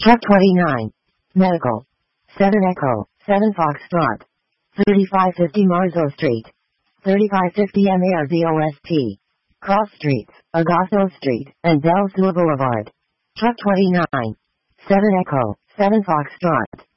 Truck 29. Medical. 7 Echo, 7 Foxtrot. 3550 Marzo Street. 3550 MARZOST. Cross Streets, Agasso Street, and Del Sur Boulevard. Truck 29. 7 Echo, 7 Foxtrot.